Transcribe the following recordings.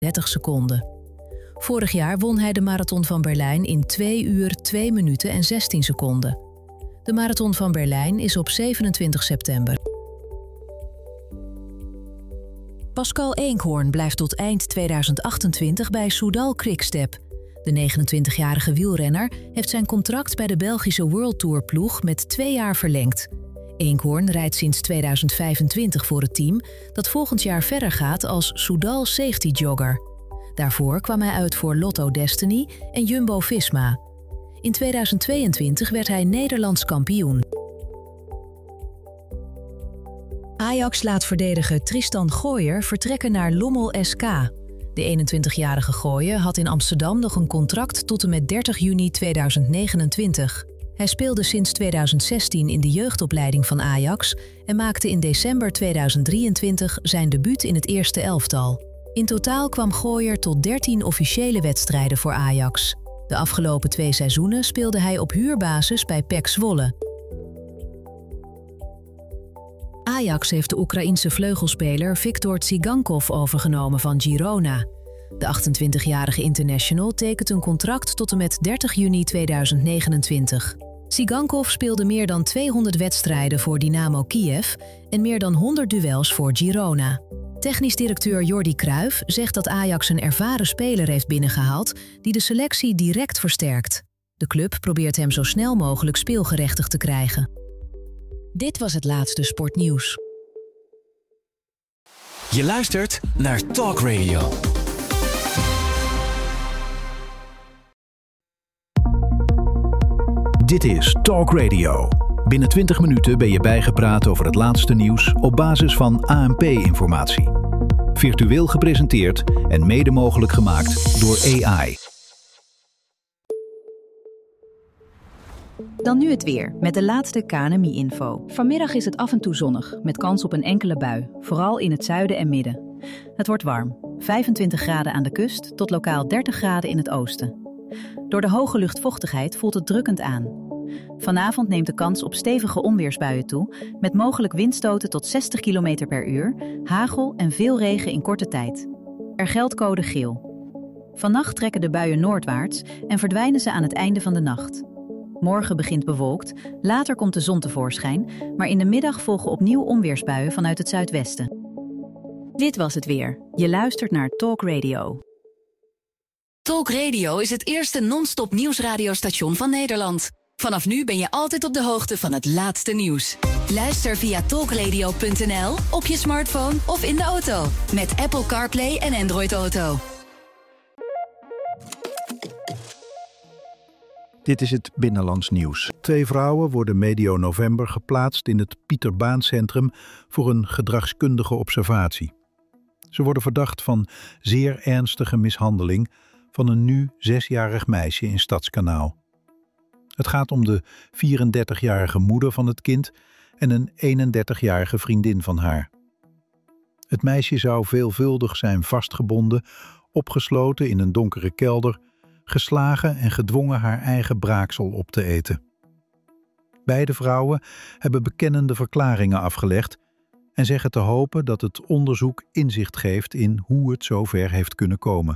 30 seconden. Vorig jaar won hij de Marathon van Berlijn in 2 uur, 2 minuten en 16 seconden. De Marathon van Berlijn is op 27 september. Pascal Eenkhoorn blijft tot eind 2028 bij Soudal Quickstep. De 29-jarige wielrenner heeft zijn contract bij de Belgische World Tour ploeg met 2 jaar verlengd. Eenkhoorn rijdt sinds 2025 voor het team dat volgend jaar verder gaat als Soudal Safety Jogger. Daarvoor kwam hij uit voor Lotto Destiny en Jumbo-Visma. In 2022 werd hij Nederlands kampioen. Ajax laat verdediger Tristan Gooijer vertrekken naar Lommel SK. De 21-jarige Gooijer had in Amsterdam nog een contract tot en met 30 juni 2029. Hij speelde sinds 2016 in de jeugdopleiding van Ajax en maakte in december 2023 zijn debuut in het eerste elftal. In totaal kwam Gooijer tot 13 officiële wedstrijden voor Ajax. De afgelopen 2 seizoenen speelde hij op huurbasis bij PEC Zwolle. Ajax heeft de Oekraïense vleugelspeler Viktor Tsigankov overgenomen van Girona. De 28-jarige international tekent een contract tot en met 30 juni 2029. Tsigankov speelde meer dan 200 wedstrijden voor Dynamo Kiev en meer dan 100 duels voor Girona. Technisch directeur Jordi Cruijff zegt dat Ajax een ervaren speler heeft binnengehaald die de selectie direct versterkt. De club probeert hem zo snel mogelijk speelgerechtigd te krijgen. Dit was het laatste sportnieuws. Je luistert naar Talk Radio. Dit is Talk Radio. Binnen 20 minuten ben je bijgepraat over het laatste nieuws op basis van ANP-informatie. Virtueel gepresenteerd en mede mogelijk gemaakt door AI. Dan nu het weer, met de laatste KNMI-info. Vanmiddag is het af en toe zonnig, met kans op een enkele bui, vooral in het zuiden en midden. Het wordt warm, 25 graden aan de kust tot lokaal 30 graden in het oosten. Door de hoge luchtvochtigheid voelt het drukkend aan. Vanavond neemt de kans op stevige onweersbuien toe, met mogelijk windstoten tot 60 km per uur, hagel en veel regen in korte tijd. Er geldt code geel. Vannacht trekken de buien noordwaarts en verdwijnen ze aan het einde van de nacht. Morgen begint bewolkt, later komt de zon tevoorschijn, maar in de middag volgen opnieuw onweersbuien vanuit het zuidwesten. Dit was het weer. Je luistert naar Talk Radio. Talk Radio is het eerste non-stop nieuwsradiostation van Nederland. Vanaf nu ben je altijd op de hoogte van het laatste nieuws. Luister via talkradio.nl, op je smartphone of in de auto. Met Apple CarPlay en Android Auto. Dit is het Binnenlands Nieuws. 2 vrouwen worden medio november geplaatst in het Pieter Baan Centrum voor een gedragskundige observatie. Ze worden verdacht van zeer ernstige mishandeling van een nu 6-jarig meisje in Stadskanaal. Het gaat om de 34-jarige moeder van het kind en een 31-jarige vriendin van haar. Het meisje zou veelvuldig zijn vastgebonden, opgesloten in een donkere kelder, geslagen en gedwongen haar eigen braaksel op te eten. Beide vrouwen hebben bekennende verklaringen afgelegd en zeggen te hopen dat het onderzoek inzicht geeft in hoe het zover heeft kunnen komen.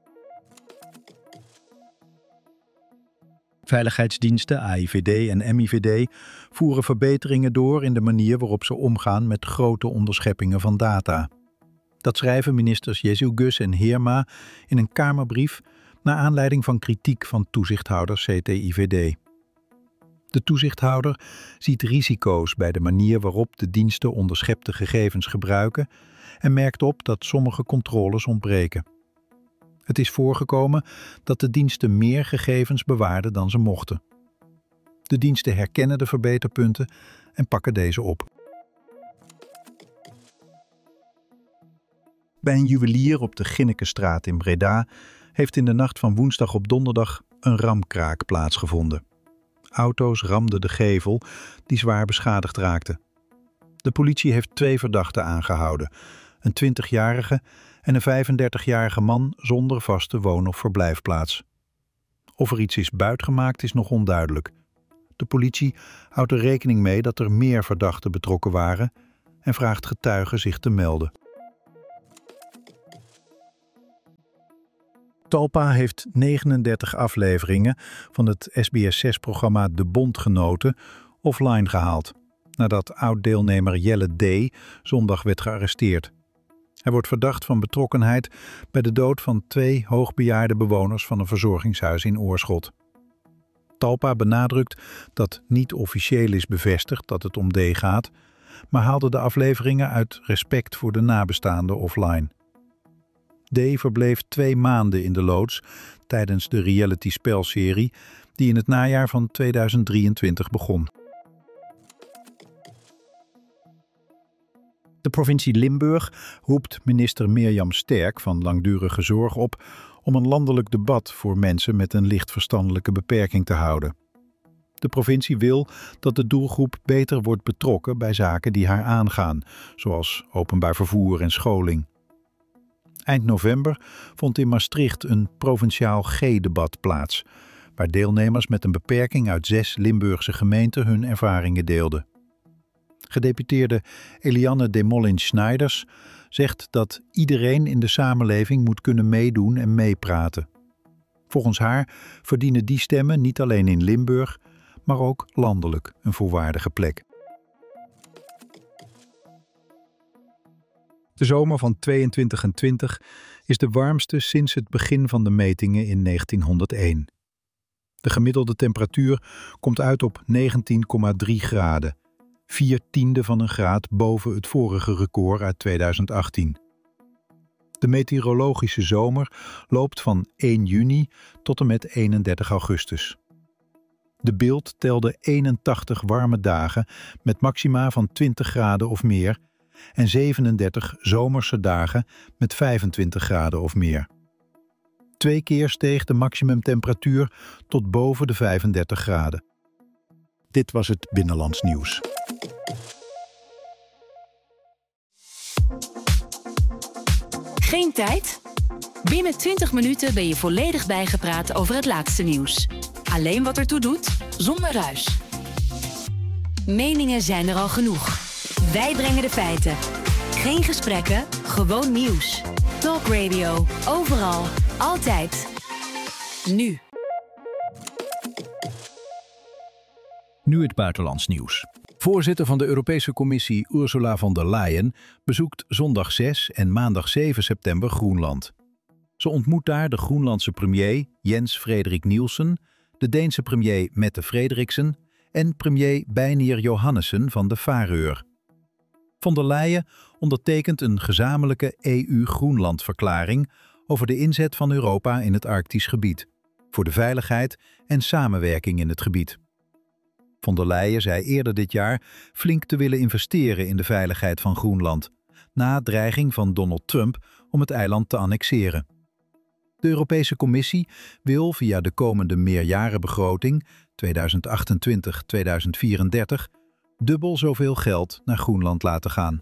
Veiligheidsdiensten, AIVD en MIVD voeren verbeteringen door in de manier waarop ze omgaan met grote onderscheppingen van data. Dat schrijven ministers Jezielgus en Heerma in een Kamerbrief naar aanleiding van kritiek van toezichthouder CTIVD. De toezichthouder ziet risico's bij de manier waarop de diensten onderschepte gegevens gebruiken en merkt op dat sommige controles ontbreken. Het is voorgekomen dat de diensten meer gegevens bewaarden dan ze mochten. De diensten herkennen de verbeterpunten en pakken deze op. Bij een juwelier op de Ginnekenstraat in Breda heeft in de nacht van woensdag op donderdag een ramkraak plaatsgevonden. Auto's ramden de gevel die zwaar beschadigd raakte. De politie heeft 2 verdachten aangehouden, een 20-jarige en een 35-jarige man zonder vaste woon- of verblijfplaats. Of er iets is buitgemaakt is nog onduidelijk. De politie houdt er rekening mee dat er meer verdachten betrokken waren en vraagt getuigen zich te melden. Talpa heeft 39 afleveringen van het SBS6-programma De Bondgenoten offline gehaald, nadat oud-deelnemer Jelle D. zondag werd gearresteerd. Hij wordt verdacht van betrokkenheid bij de dood van 2 hoogbejaarde bewoners van een verzorgingshuis in Oorschot. Talpa benadrukt dat niet officieel is bevestigd dat het om D. gaat, maar haalde de afleveringen uit respect voor de nabestaanden offline. D. verbleef 2 maanden in de loods tijdens de reality-spelserie die in het najaar van 2023 begon. De provincie Limburg roept minister Mirjam Sterk van Langdurige Zorg op om een landelijk debat voor mensen met een licht verstandelijke beperking te houden. De provincie wil dat de doelgroep beter wordt betrokken bij zaken die haar aangaan, zoals openbaar vervoer en scholing. Eind november vond in Maastricht een provinciaal G-debat plaats, waar deelnemers met een beperking uit 6 Limburgse gemeenten hun ervaringen deelden. Gedeputeerde Eliane de Molins-Schneiders zegt dat iedereen in de samenleving moet kunnen meedoen en meepraten. Volgens haar verdienen die stemmen niet alleen in Limburg, maar ook landelijk een volwaardige plek. De zomer van 22 en 20 is de warmste sinds het begin van de metingen in 1901. De gemiddelde temperatuur komt uit op 19,3 graden, 4/10 van een graad boven het vorige record uit 2018. De meteorologische zomer loopt van 1 juni tot en met 31 augustus. De Bild telde 81 warme dagen met maxima van 20 graden of meer en 37 zomerse dagen met 25 graden of meer. 2 keer steeg de maximumtemperatuur tot boven de 35 graden. Dit was het Binnenlands Nieuws. Geen tijd? Binnen 20 minuten ben je volledig bijgepraat over het laatste nieuws. Alleen wat ertoe doet, zonder ruis. Meningen zijn er al genoeg. Wij brengen de feiten. Geen gesprekken, gewoon nieuws. Talk Radio, overal, altijd. Nu. Nu het buitenlands nieuws. Voorzitter van de Europese Commissie Ursula von der Leyen bezoekt zondag 6 en maandag 7 september Groenland. Ze ontmoet daar de Groenlandse premier Jens Frederik Nielsen, de Deense premier Mette Frederiksen en premier Beinir Johannessen van de Faroe. Von der Leyen ondertekent een gezamenlijke EU-Groenland-verklaring over de inzet van Europa in het Arktisch gebied, voor de veiligheid en samenwerking in het gebied. Von der Leyen zei eerder dit jaar flink te willen investeren in de veiligheid van Groenland, na dreiging van Donald Trump om het eiland te annexeren. De Europese Commissie wil via de komende meerjarenbegroting 2028-2034 dubbel zoveel geld naar Groenland laten gaan.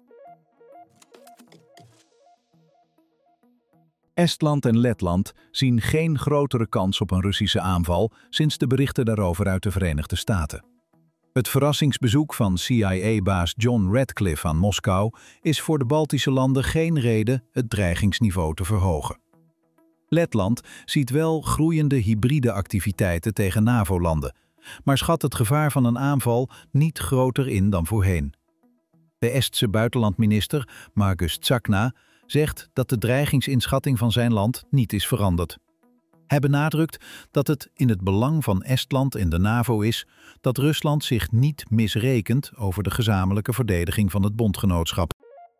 Estland en Letland zien geen grotere kans op een Russische aanval sinds de berichten daarover uit de Verenigde Staten. Het verrassingsbezoek van CIA-baas John Ratcliffe aan Moskou is voor de Baltische landen geen reden het dreigingsniveau te verhogen. Letland ziet wel groeiende hybride activiteiten tegen NAVO-landen, maar schat het gevaar van een aanval niet groter in dan voorheen. De Estse buitenlandminister Margus Tsakna zegt dat de dreigingsinschatting van zijn land niet is veranderd. Hij benadrukt dat het in het belang van Estland en de NAVO is dat Rusland zich niet misrekent over de gezamenlijke verdediging van het bondgenootschap.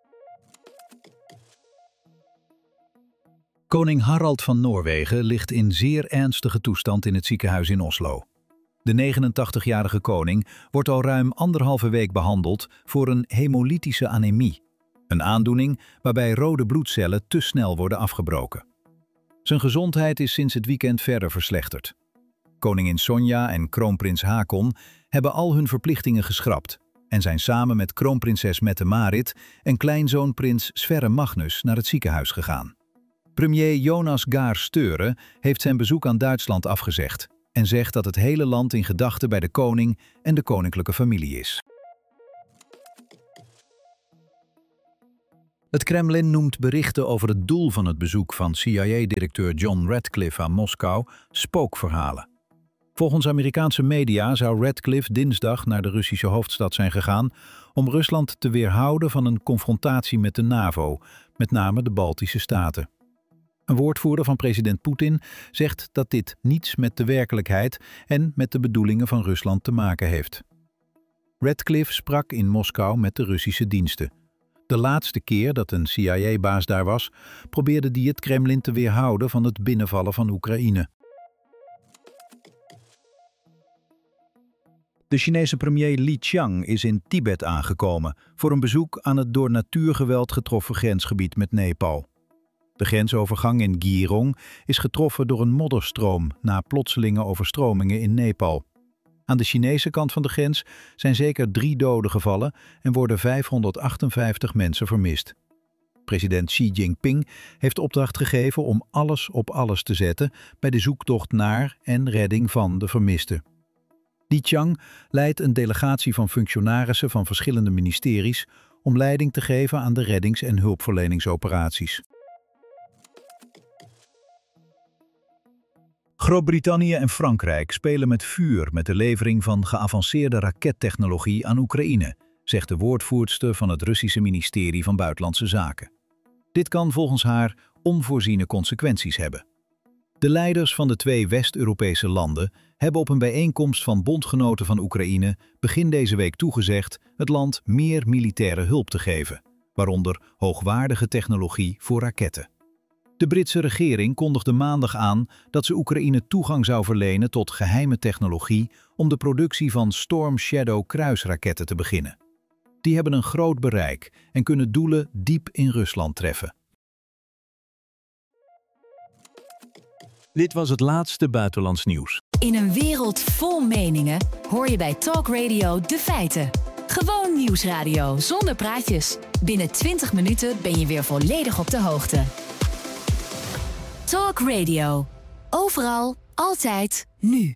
Koning Harald van Noorwegen ligt in zeer ernstige toestand in het ziekenhuis in Oslo. De 89-jarige koning wordt al ruim 1,5 week behandeld voor een hemolytische anemie, een aandoening waarbij rode bloedcellen te snel worden afgebroken. Zijn gezondheid is sinds het weekend verder verslechterd. Koningin Sonja en kroonprins Haakon hebben al hun verplichtingen geschrapt en zijn samen met kroonprinses Mette-Marit en kleinzoon prins Sverre Magnus naar het ziekenhuis gegaan. Premier Jonas Gahr Støre heeft zijn bezoek aan Duitsland afgezegd en zegt dat het hele land in gedachten bij de koning en de koninklijke familie is. Het Kremlin noemt berichten over het doel van het bezoek van CIA-directeur John Ratcliffe aan Moskou spookverhalen. Volgens Amerikaanse media zou Ratcliffe dinsdag naar de Russische hoofdstad zijn gegaan om Rusland te weerhouden van een confrontatie met de NAVO, met name de Baltische Staten. Een woordvoerder van president Poetin zegt dat dit niets met de werkelijkheid en met de bedoelingen van Rusland te maken heeft. Ratcliffe sprak in Moskou met de Russische diensten. De laatste keer dat een CIA-baas daar was, probeerde die het Kremlin te weerhouden van het binnenvallen van Oekraïne. De Chinese premier Li Qiang is in Tibet aangekomen voor een bezoek aan het door natuurgeweld getroffen grensgebied met Nepal. De grensovergang in Girong is getroffen door een modderstroom na plotselinge overstromingen in Nepal. Aan de Chinese kant van de grens zijn zeker 3 doden gevallen en worden 558 mensen vermist. President Xi Jinping heeft opdracht gegeven om alles op alles te zetten bij de zoektocht naar en redding van de vermisten. Li Qiang leidt een delegatie van functionarissen van verschillende ministeries om leiding te geven aan de reddings- en hulpverleningsoperaties. Groot-Brittannië en Frankrijk spelen met vuur met de levering van geavanceerde rakettechnologie aan Oekraïne, zegt de woordvoerster van het Russische ministerie van Buitenlandse Zaken. Dit kan volgens haar onvoorziene consequenties hebben. De leiders van de 2 West-Europese landen hebben op een bijeenkomst van bondgenoten van Oekraïne begin deze week toegezegd het land meer militaire hulp te geven, waaronder hoogwaardige technologie voor raketten. De Britse regering kondigde maandag aan dat ze Oekraïne toegang zou verlenen tot geheime technologie om de productie van Storm Shadow kruisraketten te beginnen. Die hebben een groot bereik en kunnen doelen diep in Rusland treffen. Dit was het laatste buitenlands nieuws. In een wereld vol meningen hoor je bij Talk Radio de feiten. Gewoon nieuwsradio zonder praatjes. Binnen 20 minuten ben je weer volledig op de hoogte. Talk Radio. Overal, altijd, nu.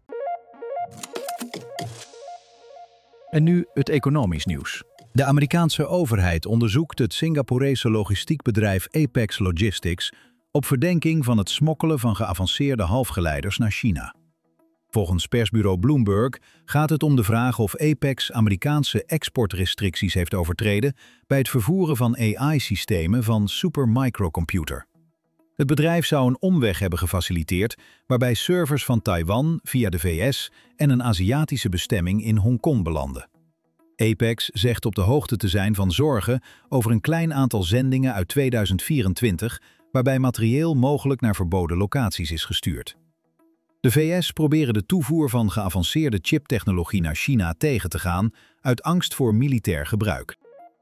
En nu het economisch nieuws. De Amerikaanse overheid onderzoekt het Singaporese logistiekbedrijf Apex Logistics op verdenking van het smokkelen van geavanceerde halfgeleiders naar China. Volgens persbureau Bloomberg gaat het om de vraag of Apex Amerikaanse exportrestricties heeft overtreden bij het vervoeren van AI-systemen van Supermicrocomputer. Het bedrijf zou een omweg hebben gefaciliteerd waarbij servers van Taiwan via de VS en een Aziatische bestemming in Hongkong belanden. Apex zegt op de hoogte te zijn van zorgen over een klein aantal zendingen uit 2024 waarbij materieel mogelijk naar verboden locaties is gestuurd. De VS proberen de toevoer van geavanceerde chiptechnologie naar China tegen te gaan uit angst voor militair gebruik.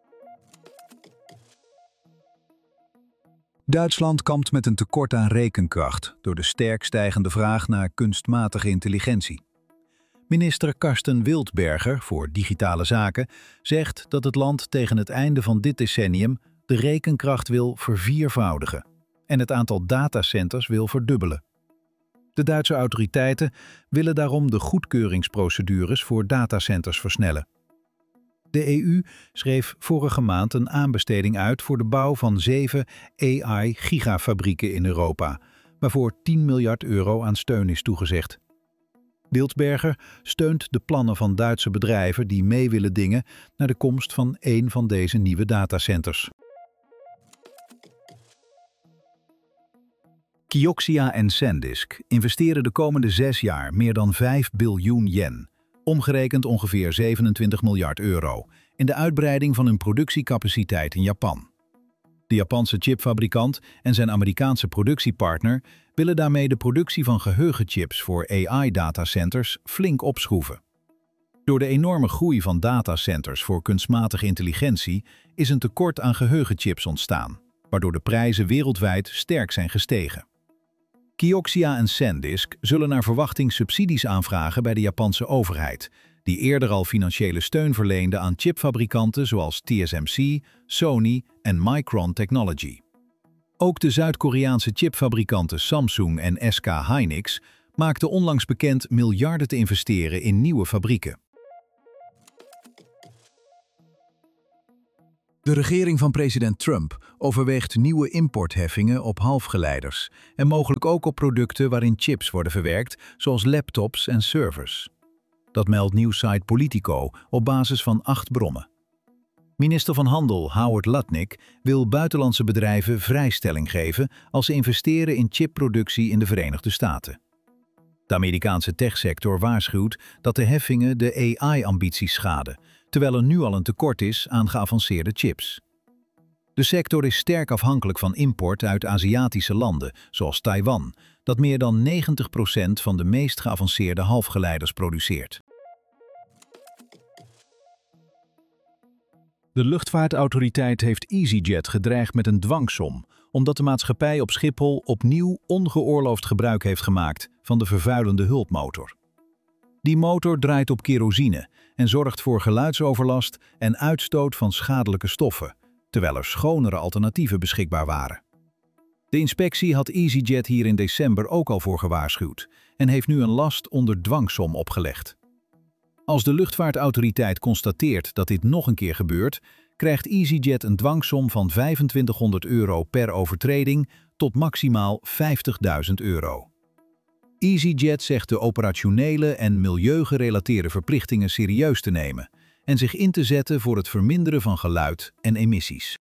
Duitsland kampt met een tekort aan rekenkracht door de sterk stijgende vraag naar kunstmatige intelligentie. Minister Karsten Wildberger voor Digitale Zaken zegt dat het land tegen het einde van dit decennium de rekenkracht wil verviervoudigen en het aantal datacenters wil verdubbelen. De Duitse autoriteiten willen daarom de goedkeuringsprocedures voor datacenters versnellen. De EU schreef vorige maand een aanbesteding uit voor de bouw van 7 AI-gigafabrieken in Europa, waarvoor 10 miljard euro aan steun is toegezegd. Wildberger steunt de plannen van Duitse bedrijven die mee willen dingen naar de komst van één van deze nieuwe datacenters. Kioxia en SanDisk investeren de komende 6 jaar meer dan 5 biljoen yen, omgerekend ongeveer 27 miljard euro, in de uitbreiding van hun productiecapaciteit in Japan. De Japanse chipfabrikant en zijn Amerikaanse productiepartner willen daarmee de productie van geheugenchips voor AI-datacenters flink opschroeven. Door de enorme groei van datacenters voor kunstmatige intelligentie is een tekort aan geheugenchips ontstaan, waardoor de prijzen wereldwijd sterk zijn gestegen. Kioxia en SanDisk zullen naar verwachting subsidies aanvragen bij de Japanse overheid, die eerder al financiële steun verleende aan chipfabrikanten zoals TSMC, Sony en Micron Technology. Ook de Zuid-Koreaanse chipfabrikanten Samsung en SK Hynix maakten onlangs bekend miljarden te investeren in nieuwe fabrieken. De regering van president Trump overweegt nieuwe importheffingen op halfgeleiders en mogelijk ook op producten waarin chips worden verwerkt, zoals laptops en servers. Dat meldt nieuwssite Politico op basis van 8 bronnen. Minister van Handel Howard Lutnick wil buitenlandse bedrijven vrijstelling geven als ze investeren in chipproductie in de Verenigde Staten. De Amerikaanse techsector waarschuwt dat de heffingen de AI-ambities schaden, terwijl er nu al een tekort is aan geavanceerde chips. De sector is sterk afhankelijk van import uit Aziatische landen, zoals Taiwan, dat meer dan 90% van de meest geavanceerde halfgeleiders produceert. De luchtvaartautoriteit heeft EasyJet gedreigd met een dwangsom, omdat de maatschappij op Schiphol opnieuw ongeoorloofd gebruik heeft gemaakt van de vervuilende hulpmotor. Die motor draait op kerosine en zorgt voor geluidsoverlast en uitstoot van schadelijke stoffen, terwijl er schonere alternatieven beschikbaar waren. De inspectie had EasyJet hier in december ook al voor gewaarschuwd en heeft nu een last onder dwangsom opgelegd. Als de luchtvaartautoriteit constateert dat dit nog een keer gebeurt, krijgt EasyJet een dwangsom van €2500 per overtreding tot maximaal €50.000. EasyJet zegt de operationele en milieugerelateerde verplichtingen serieus te nemen en zich in te zetten voor het verminderen van geluid en emissies.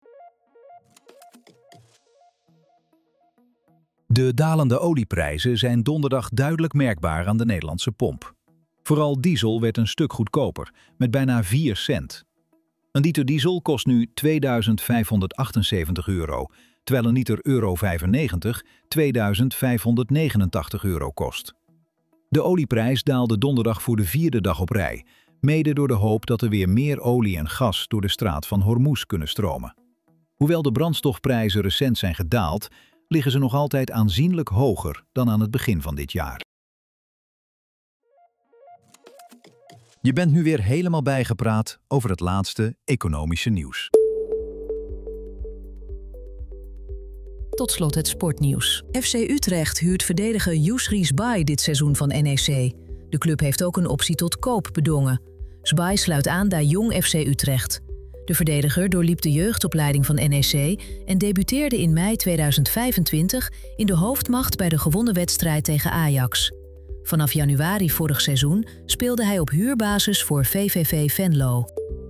De dalende olieprijzen zijn donderdag duidelijk merkbaar aan de Nederlandse pomp. Vooral diesel werd een stuk goedkoper, met bijna 4 cent. Een liter diesel kost nu €2578, terwijl een liter euro 95 €2589 kost. De olieprijs daalde donderdag voor de 4e dag op rij, mede door de hoop dat er weer meer olie en gas door de straat van Hormuz kunnen stromen. Hoewel de brandstofprijzen recent zijn gedaald, liggen ze nog altijd aanzienlijk hoger dan aan het begin van dit jaar. Je bent nu weer helemaal bijgepraat over het laatste economische nieuws. Tot slot het sportnieuws. FC Utrecht huurt verdediger Yousri Zbay dit seizoen van NEC. De club heeft ook een optie tot koop bedongen. Zbay sluit aan bij Jong FC Utrecht. De verdediger doorliep de jeugdopleiding van NEC en debuteerde in mei 2025 in de hoofdmacht bij de gewonnen wedstrijd tegen Ajax. Vanaf januari vorig seizoen speelde hij op huurbasis voor VVV Venlo.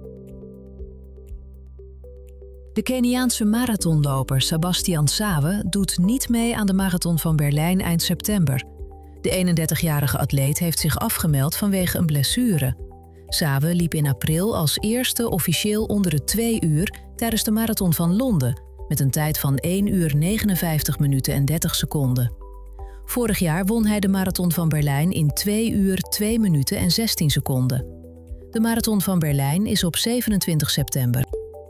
De Keniaanse marathonloper Sebastian Sawe doet niet mee aan de marathon van Berlijn eind september. De 31-jarige atleet heeft zich afgemeld vanwege een blessure. Sawe liep in april als eerste officieel onder de 2 uur tijdens de marathon van Londen, met een tijd van 1 uur 59 minuten en 30 seconden. Vorig jaar won hij de marathon van Berlijn in 2 uur 2 minuten en 16 seconden. De marathon van Berlijn is op 27 september.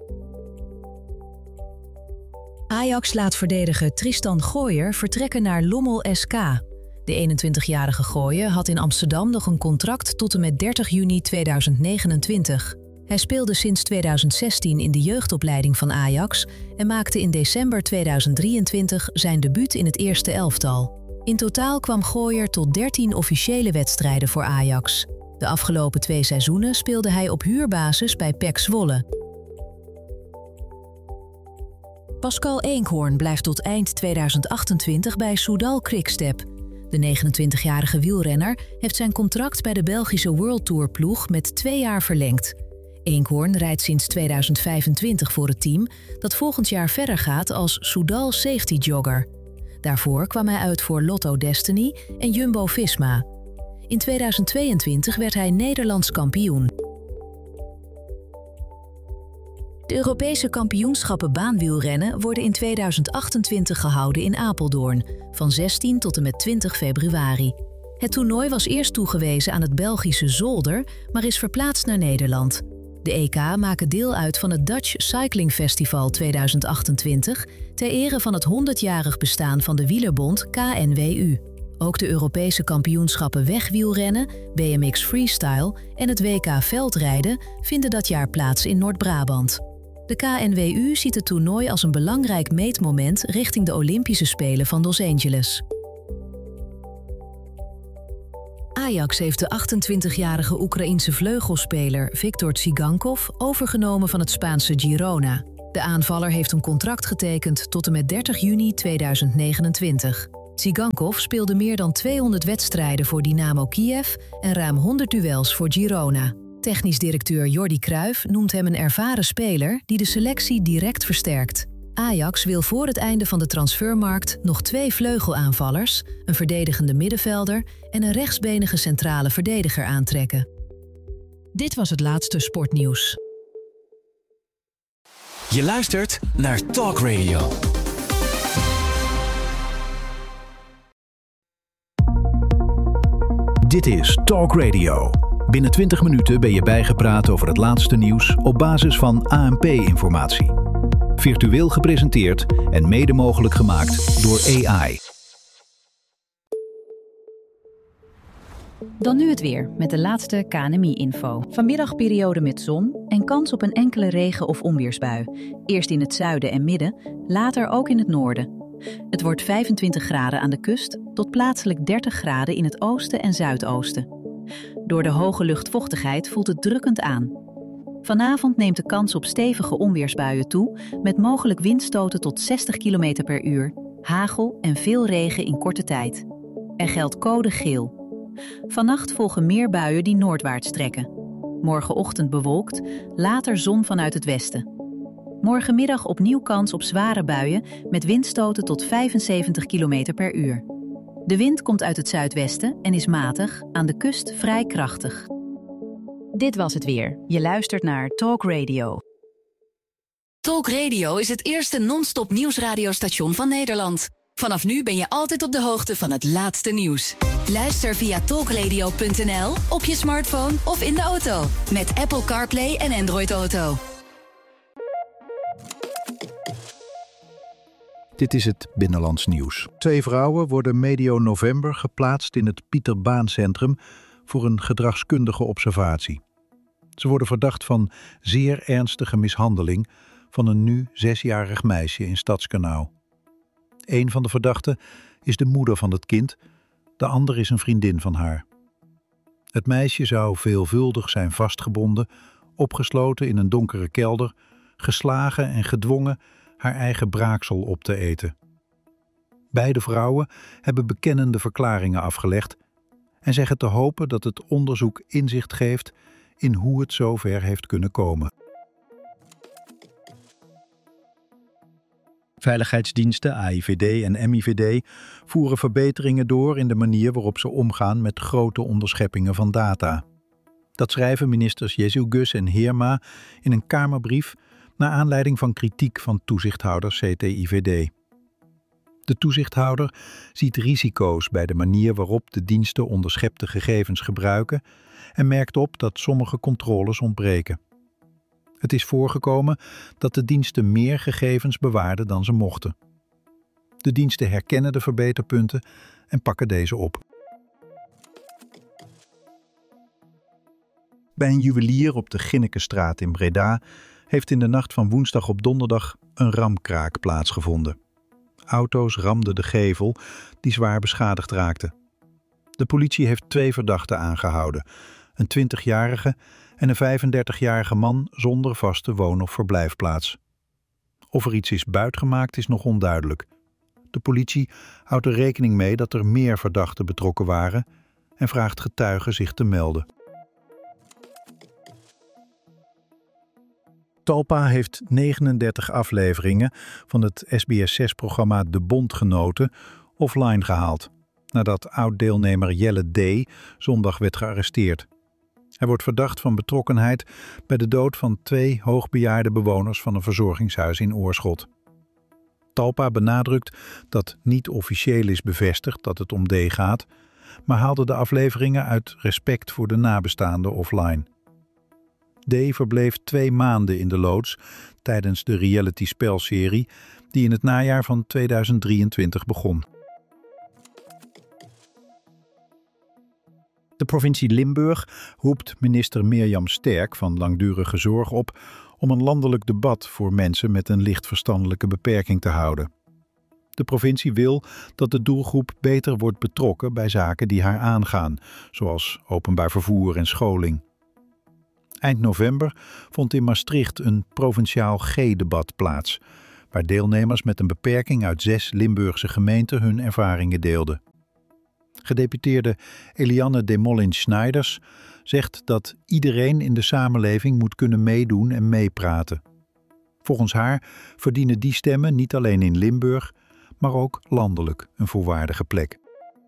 Ajax laat verdediger Tristan Gooijer vertrekken naar Lommel SK. De 21-jarige Gooijer had in Amsterdam nog een contract tot en met 30 juni 2029. Hij speelde sinds 2016 in de jeugdopleiding van Ajax en maakte in december 2023 zijn debuut in het eerste elftal. In totaal kwam Gooijer tot 13 officiële wedstrijden voor Ajax. De afgelopen 2 seizoenen speelde hij op huurbasis bij PEC Zwolle. Pascal Eenkhoorn blijft tot eind 2028 bij Soudal Quickstep. De 29-jarige wielrenner heeft zijn contract bij de Belgische World Tour ploeg met 2 jaar verlengd. Eenkhoorn rijdt sinds 2025 voor het team dat volgend jaar verder gaat als Soudal Safety Jogger. Daarvoor kwam hij uit voor Lotto Destiny en Jumbo-Visma. In 2022 werd hij Nederlands kampioen. De Europese kampioenschappen baanwielrennen worden in 2028 gehouden in Apeldoorn, van 16 tot en met 20 februari. Het toernooi was eerst toegewezen aan het Belgische Zolder, maar is verplaatst naar Nederland. De EK maken deel uit van het Dutch Cycling Festival 2028 ter ere van het 100-jarig bestaan van de wielerbond KNWU. Ook de Europese kampioenschappen wegwielrennen, BMX Freestyle en het WK veldrijden vinden dat jaar plaats in Noord-Brabant. De KNWU ziet het toernooi als een belangrijk meetmoment richting de Olympische Spelen van Los Angeles. Ajax heeft de 28-jarige Oekraïense vleugelspeler Viktor Tsigankov overgenomen van het Spaanse Girona. De aanvaller heeft een contract getekend tot en met 30 juni 2029. Tsigankov speelde meer dan 200 wedstrijden voor Dynamo Kiev en ruim 100 duels voor Girona. Technisch directeur Jordi Cruijff noemt hem een ervaren speler die de selectie direct versterkt. Ajax wil voor het einde van de transfermarkt nog 2 vleugelaanvallers, een verdedigende middenvelder en een rechtsbenige centrale verdediger aantrekken. Dit was het laatste sportnieuws. Je luistert naar Talk Radio. Dit is Talk Radio. Binnen 20 minuten ben je bijgepraat over het laatste nieuws op basis van ANP-informatie. Virtueel gepresenteerd en mede mogelijk gemaakt door AI. Dan nu het weer met de laatste KNMI-info. Vanmiddag periode met zon en kans op een enkele regen- of onweersbui. Eerst in het zuiden en midden, later ook in het noorden. Het wordt 25 graden aan de kust tot plaatselijk 30 graden in het oosten en zuidoosten. Door de hoge luchtvochtigheid voelt het drukkend aan. Vanavond neemt de kans op stevige onweersbuien toe met mogelijk windstoten tot 60 km per uur, hagel en veel regen in korte tijd. Er geldt code geel. Vannacht volgen meer buien die noordwaarts trekken. Morgenochtend bewolkt, later zon vanuit het westen. Morgenmiddag opnieuw kans op zware buien met windstoten tot 75 km per uur. De wind komt uit het zuidwesten en is matig, aan de kust vrij krachtig. Dit was het weer. Je luistert naar Talk Radio. Talk Radio is het eerste non-stop nieuwsradiostation van Nederland. Vanaf nu ben je altijd op de hoogte van het laatste nieuws. Luister via talkradio.nl, op je smartphone of in de auto. Met Apple CarPlay en Android Auto. Dit is het Binnenlands Nieuws. 2 vrouwen worden medio november geplaatst in het Pieter Baan Centrum voor een gedragskundige observatie. Ze worden verdacht van zeer ernstige mishandeling van een nu 6-jarig meisje in Stadskanaal. Een van de verdachten is de moeder van het kind, de ander is een vriendin van haar. Het meisje zou veelvuldig zijn vastgebonden, opgesloten in een donkere kelder, geslagen en gedwongen haar eigen braaksel op te eten. Beide vrouwen hebben bekennende verklaringen afgelegd en zeggen te hopen dat het onderzoek inzicht geeft in hoe het zover heeft kunnen komen. Veiligheidsdiensten, AIVD en MIVD voeren verbeteringen door in de manier waarop ze omgaan met grote onderscheppingen van data. Dat schrijven ministers Jezus en Heerma in een Kamerbrief naar aanleiding van kritiek van toezichthouder CTIVD. De toezichthouder ziet risico's bij de manier waarop de diensten onderschepte gegevens gebruiken en merkt op dat sommige controles ontbreken. Het is voorgekomen dat de diensten meer gegevens bewaarden dan ze mochten. De diensten herkennen de verbeterpunten en pakken deze op. Bij een juwelier op de Ginnekenstraat in Breda heeft in de nacht van woensdag op donderdag een ramkraak plaatsgevonden. Auto's ramden de gevel die zwaar beschadigd raakte. De politie heeft 2 verdachten aangehouden, een 20-jarige en een 35-jarige man zonder vaste woon- of verblijfplaats. Of er iets is buitgemaakt is nog onduidelijk. De politie houdt er rekening mee dat er meer verdachten betrokken waren en vraagt getuigen zich te melden. Talpa heeft 39 afleveringen van het SBS6-programma De Bondgenoten offline gehaald, nadat oud-deelnemer Jelle D. zondag werd gearresteerd. Hij wordt verdacht van betrokkenheid bij de dood van 2 hoogbejaarde bewoners van een verzorgingshuis in Oorschot. Talpa benadrukt dat niet officieel is bevestigd dat het om D. gaat, maar haalde de afleveringen uit respect voor de nabestaanden offline. D. verbleef 2 maanden in de loods tijdens de reality-spelserie die in het najaar van 2023 begon. De provincie Limburg roept minister Mirjam Sterk van Langdurige Zorg op om een landelijk debat voor mensen met een licht verstandelijke beperking te houden. De provincie wil dat de doelgroep beter wordt betrokken bij zaken die haar aangaan, zoals openbaar vervoer en scholing. Eind november vond in Maastricht een provinciaal G-debat plaats, waar deelnemers met een beperking uit 6 Limburgse gemeenten hun ervaringen deelden. Gedeputeerde Eliane Desmoulins-Schneiders zegt dat iedereen in de samenleving moet kunnen meedoen en meepraten. Volgens haar verdienen die stemmen niet alleen in Limburg, maar ook landelijk een volwaardige plek.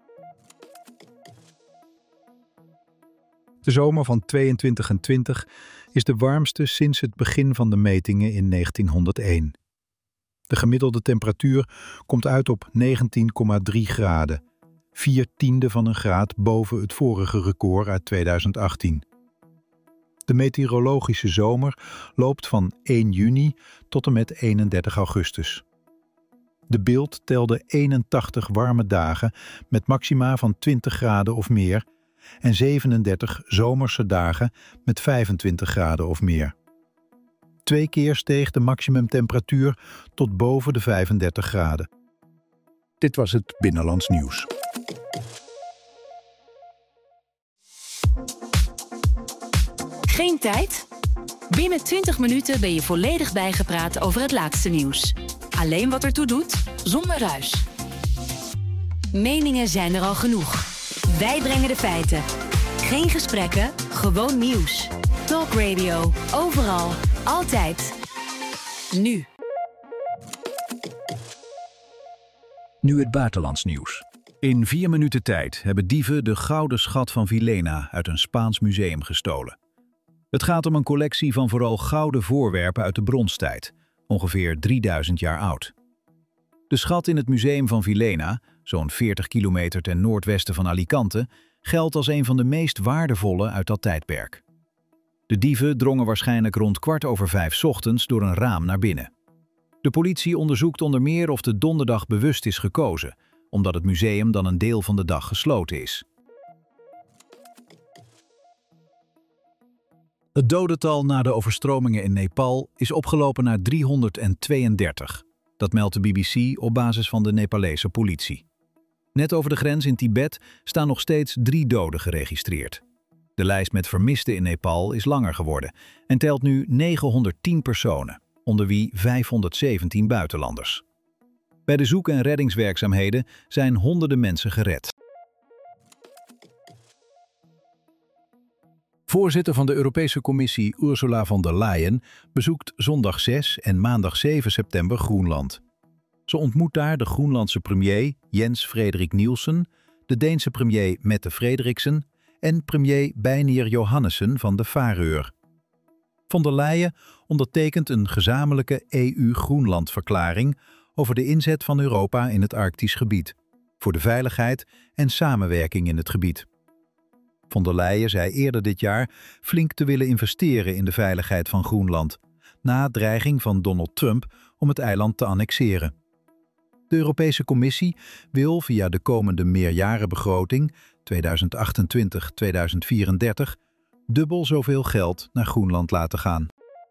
De zomer van 22 en 20 is de warmste sinds het begin van de metingen in 1901. De gemiddelde temperatuur komt uit op 19,3 graden, 4/10 van een graad boven het vorige record uit 2018. De meteorologische zomer loopt van 1 juni tot en met 31 augustus. De Bild telde 81 warme dagen met maxima van 20 graden of meer en 37 zomerse dagen met 25 graden of meer. 2 keer steeg de maximumtemperatuur tot boven de 35 graden. Dit was het Binnenlands Nieuws. Geen tijd? Binnen 20 minuten ben je volledig bijgepraat over het laatste nieuws. Alleen wat ertoe doet, zonder ruis. Meningen zijn er al genoeg. Wij brengen de feiten. Geen gesprekken, gewoon nieuws. Talk Radio, overal, altijd. Nu. Nu het buitenlands nieuws. In 4 minuten tijd hebben dieven de gouden schat van Villena uit een Spaans museum gestolen. Het gaat om een collectie van vooral gouden voorwerpen uit de bronstijd, ongeveer 3000 jaar oud. De schat in het museum van Villena, zo'n 40 kilometer ten noordwesten van Alicante, geldt als een van de meest waardevolle uit dat tijdperk. De dieven drongen waarschijnlijk rond 4:15 ochtends door een raam naar binnen. De politie onderzoekt onder meer of de donderdag bewust is gekozen, omdat het museum dan een deel van de dag gesloten is. Het dodental na de overstromingen in Nepal is opgelopen naar 332. Dat meldt de BBC op basis van de Nepalese politie. Net over de grens in Tibet staan nog steeds 3 doden geregistreerd. De lijst met vermisten in Nepal is langer geworden en telt nu 910 personen, onder wie 517 buitenlanders. Bij de zoek- en reddingswerkzaamheden zijn honderden mensen gered. Voorzitter van de Europese Commissie Ursula von der Leyen bezoekt zondag 6 en maandag 7 september Groenland. Ze ontmoet daar de Groenlandse premier Jens Frederik Nielsen, de Deense premier Mette Frederiksen en premier Beinir Johannessen van de Faroe. Von der Leyen ondertekent een gezamenlijke EU-Groenland-verklaring over de inzet van Europa in het Arktisch gebied, voor de veiligheid en samenwerking in het gebied. Von der Leyen zei eerder dit jaar flink te willen investeren in de veiligheid van Groenland, na dreiging van Donald Trump om het eiland te annexeren. De Europese Commissie wil via de komende meerjarenbegroting 2028-2034 dubbel zoveel geld naar Groenland laten gaan.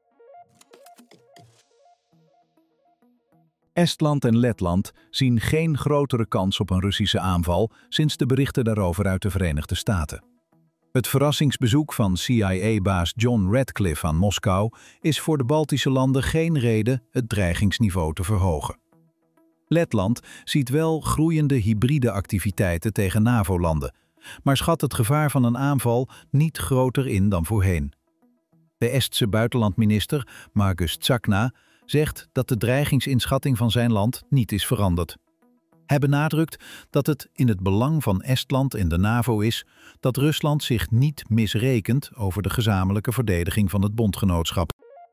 Estland en Letland zien geen grotere kans op een Russische aanval sinds de berichten daarover uit de Verenigde Staten. Het verrassingsbezoek van CIA-baas John Ratcliffe aan Moskou is voor de Baltische landen geen reden het dreigingsniveau te verhogen. Letland ziet wel groeiende hybride activiteiten tegen NAVO-landen, maar schat het gevaar van een aanval niet groter in dan voorheen. De Estse buitenlandminister Margus Tsakna zegt dat de dreigingsinschatting van zijn land niet is veranderd. Hij benadrukt dat het in het belang van Estland en de NAVO is dat Rusland zich niet misrekent over de gezamenlijke verdediging van het bondgenootschap.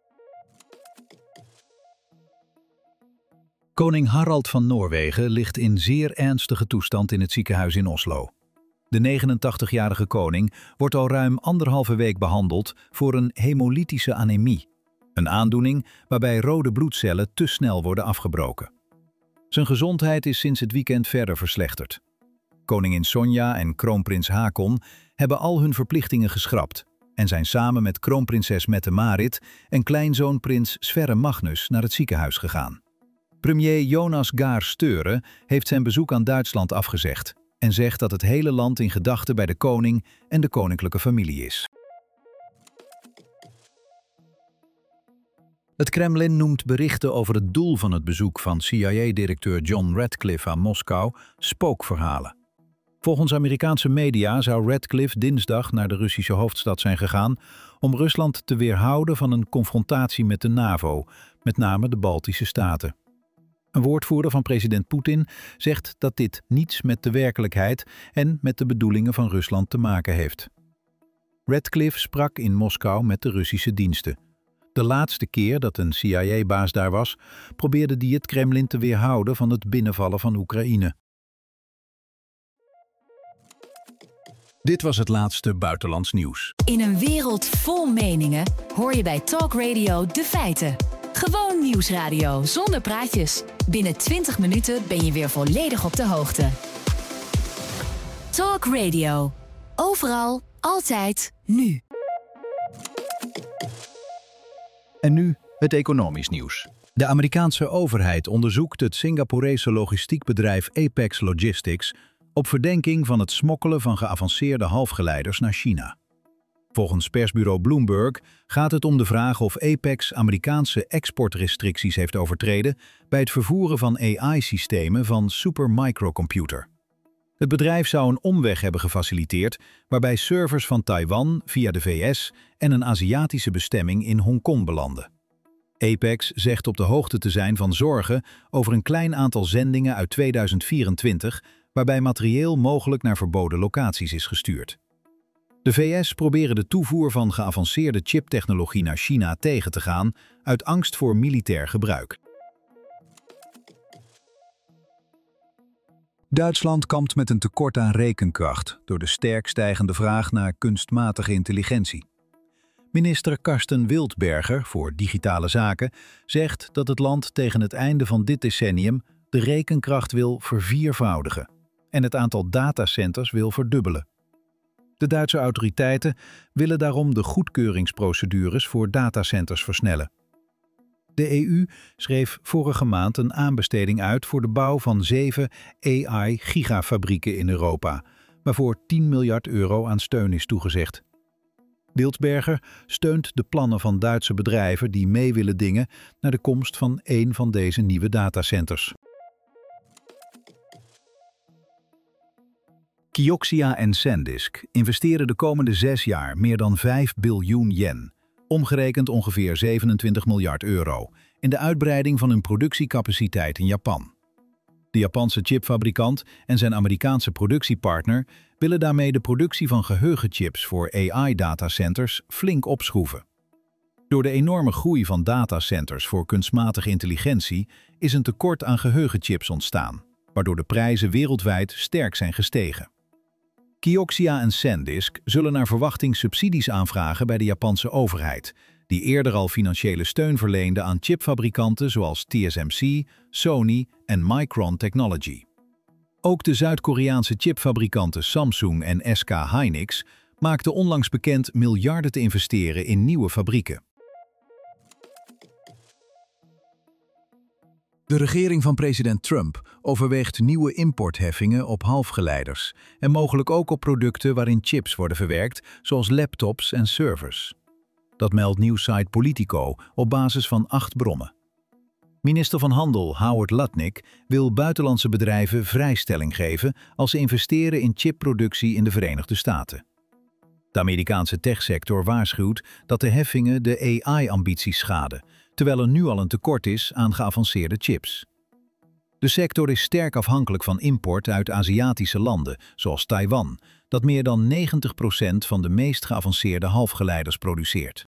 Koning Harald van Noorwegen ligt in zeer ernstige toestand in het ziekenhuis in Oslo. De 89-jarige koning wordt al ruim 1,5 week behandeld voor een hemolytische anemie, een aandoening waarbij rode bloedcellen te snel worden afgebroken. Zijn gezondheid is sinds het weekend verder verslechterd. Koningin Sonja en kroonprins Haakon hebben al hun verplichtingen geschrapt en zijn samen met kroonprinses Mette-Marit en kleinzoon prins Sverre Magnus naar het ziekenhuis gegaan. Premier Jonas Gahr Støre heeft zijn bezoek aan Duitsland afgezegd en zegt dat het hele land in gedachten bij de koning en de koninklijke familie is. Het Kremlin noemt berichten over het doel van het bezoek van CIA-directeur John Ratcliffe aan Moskou spookverhalen. Volgens Amerikaanse media zou Ratcliffe dinsdag naar de Russische hoofdstad zijn gegaan om Rusland te weerhouden van een confrontatie met de NAVO, met name de Baltische Staten. Een woordvoerder van president Poetin zegt dat dit niets met de werkelijkheid en met de bedoelingen van Rusland te maken heeft. Ratcliffe sprak in Moskou met de Russische diensten. De laatste keer dat een CIA-baas daar was, probeerde die het Kremlin te weerhouden van het binnenvallen van Oekraïne. Dit was het laatste buitenlands nieuws. In een wereld vol meningen hoor je bij Talk Radio de feiten. Gewoon nieuwsradio zonder praatjes. Binnen 20 minuten ben je weer volledig op de hoogte. Talk Radio. Overal, altijd, nu. En nu het economisch nieuws. De Amerikaanse overheid onderzoekt het Singaporese logistiekbedrijf Apex Logistics op verdenking van het smokkelen van geavanceerde halfgeleiders naar China. Volgens persbureau Bloomberg gaat het om de vraag of Apex Amerikaanse exportrestricties heeft overtreden bij het vervoeren van AI-systemen van Supermicrocomputer. Het bedrijf zou een omweg hebben gefaciliteerd waarbij servers van Taiwan via de VS en een Aziatische bestemming in Hongkong belanden. Apex zegt op de hoogte te zijn van zorgen over een klein aantal zendingen uit 2024 waarbij materieel mogelijk naar verboden locaties is gestuurd. De VS proberen de toevoer van geavanceerde chiptechnologie naar China tegen te gaan uit angst voor militair gebruik. Duitsland kampt met een tekort aan rekenkracht door de sterk stijgende vraag naar kunstmatige intelligentie. Minister Karsten Wildberger voor Digitale Zaken zegt dat het land tegen het einde van dit decennium de rekenkracht wil verviervoudigen en het aantal datacenters wil verdubbelen. De Duitse autoriteiten willen daarom de goedkeuringsprocedures voor datacenters versnellen. De EU schreef vorige maand een aanbesteding uit voor de bouw van 7 AI-gigafabrieken in Europa, waarvoor 10 miljard euro aan steun is toegezegd. Wildberger steunt de plannen van Duitse bedrijven die mee willen dingen naar de komst van één van deze nieuwe datacenters. Kioxia en SanDisk investeren de komende 6 jaar meer dan 5 biljoen yen, omgerekend ongeveer 27 miljard euro, in de uitbreiding van hun productiecapaciteit in Japan. De Japanse chipfabrikant en zijn Amerikaanse productiepartner willen daarmee de productie van geheugenchips voor AI-datacenters flink opschroeven. Door de enorme groei van datacenters voor kunstmatige intelligentie is een tekort aan geheugenchips ontstaan, waardoor de prijzen wereldwijd sterk zijn gestegen. Kioxia en SanDisk zullen naar verwachting subsidies aanvragen bij de Japanse overheid, die eerder al financiële steun verleende aan chipfabrikanten zoals TSMC, Sony en Micron Technology. Ook de Zuid-Koreaanse chipfabrikanten Samsung en SK Hynix maakten onlangs bekend miljarden te investeren in nieuwe fabrieken. De regering van president Trump overweegt nieuwe importheffingen op halfgeleiders en mogelijk ook op producten waarin chips worden verwerkt, zoals laptops en servers. Dat meldt nieuwssite Politico op basis van 8 bronnen. Minister van Handel Howard Lutnick wil buitenlandse bedrijven vrijstelling geven als ze investeren in chipproductie in de Verenigde Staten. De Amerikaanse techsector waarschuwt dat de heffingen de AI-ambities schaden, terwijl er nu al een tekort is aan geavanceerde chips. De sector is sterk afhankelijk van import uit Aziatische landen, zoals Taiwan, dat meer dan 90% van de meest geavanceerde halfgeleiders produceert.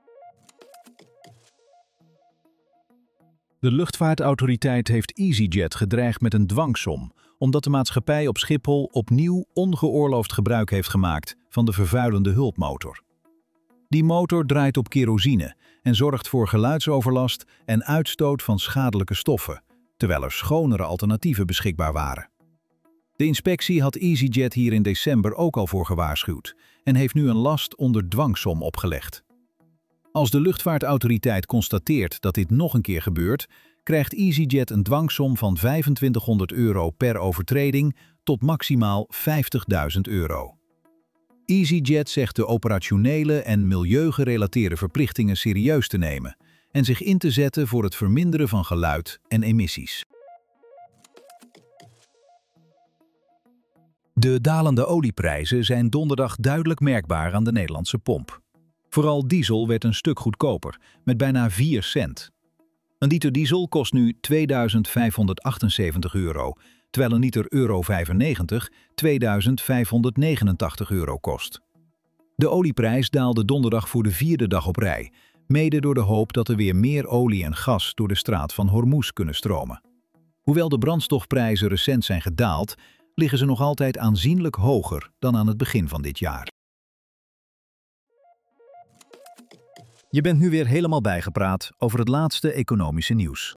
De luchtvaartautoriteit heeft EasyJet gedreigd met een dwangsom, omdat de maatschappij op Schiphol opnieuw ongeoorloofd gebruik heeft gemaakt van de vervuilende hulpmotor. Die motor draait op kerosine en zorgt voor geluidsoverlast en uitstoot van schadelijke stoffen, terwijl er schonere alternatieven beschikbaar waren. De inspectie had EasyJet hier in december ook al voor gewaarschuwd en heeft nu een last onder dwangsom opgelegd. Als de luchtvaartautoriteit constateert dat dit nog een keer gebeurt, krijgt EasyJet een dwangsom van €2500 per overtreding tot maximaal €50.000. EasyJet zegt de operationele en milieugerelateerde verplichtingen serieus te nemen en zich in te zetten voor het verminderen van geluid en emissies. De dalende olieprijzen zijn donderdag duidelijk merkbaar aan de Nederlandse pomp. Vooral diesel werd een stuk goedkoper, met bijna 4 cent. Een liter diesel kost nu €2.578, terwijl een liter euro 95 €2.589 kost. De olieprijs daalde donderdag voor de 4e dag op rij, mede door de hoop dat er weer meer olie en gas door de straat van Hormuz kunnen stromen. Hoewel de brandstofprijzen recent zijn gedaald, liggen ze nog altijd aanzienlijk hoger dan aan het begin van dit jaar. Je bent nu weer helemaal bijgepraat over het laatste economische nieuws.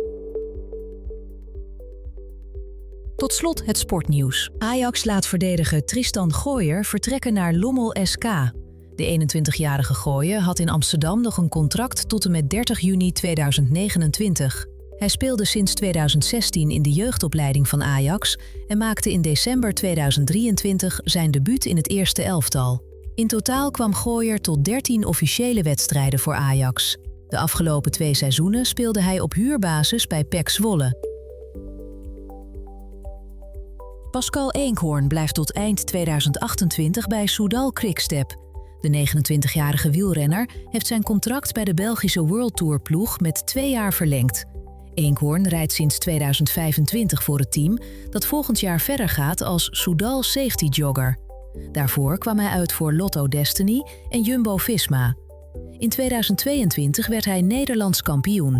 Tot slot het sportnieuws. Ajax laat verdediger Tristan Gooijer vertrekken naar Lommel SK. De 21-jarige Gooijer had in Amsterdam nog een contract tot en met 30 juni 2029. Hij speelde sinds 2016 in de jeugdopleiding van Ajax en maakte in december 2023 zijn debuut in het eerste elftal. In totaal kwam Gooijer tot 13 officiële wedstrijden voor Ajax. De afgelopen 2 seizoenen speelde hij op huurbasis bij PEC Zwolle. Pascal Eenkhoorn blijft tot eind 2028 bij Soudal Quickstep. De 29-jarige wielrenner heeft zijn contract bij de Belgische World Tour ploeg met 2 jaar verlengd. Eenkhoorn rijdt sinds 2025 voor het team dat volgend jaar verder gaat als Soudal Safety Jogger. Daarvoor kwam hij uit voor Lotto Destiny en Jumbo-Visma. In 2022 werd hij Nederlands kampioen.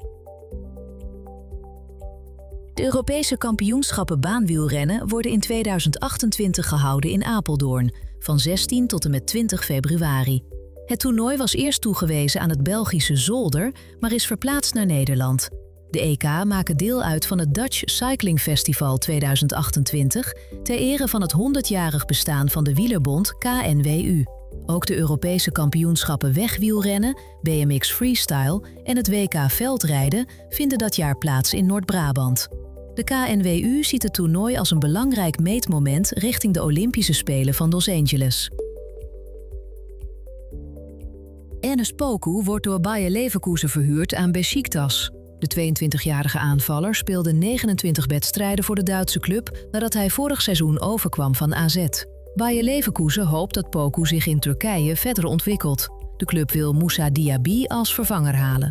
De Europese kampioenschappen baanwielrennen worden in 2028 gehouden in Apeldoorn, van 16 tot en met 20 februari. Het toernooi was eerst toegewezen aan het Belgische Zolder, maar is verplaatst naar Nederland. De EK maken deel uit van het Dutch Cycling Festival 2028 ter ere van het 100-jarig bestaan van de wielerbond KNWU. Ook de Europese kampioenschappen wegwielrennen, BMX Freestyle en het WK veldrijden vinden dat jaar plaats in Noord-Brabant. De KNWU ziet het toernooi als een belangrijk meetmoment richting de Olympische Spelen van Los Angeles. Enes Poku wordt door Bayer Leverkusen verhuurd aan Beşiktaş. De 22-jarige aanvaller speelde 29 wedstrijden voor de Duitse club nadat hij vorig seizoen overkwam van AZ. Bayer Leverkusen hoopt dat Poku zich in Turkije verder ontwikkelt. De club wil Moussa Diaby als vervanger halen.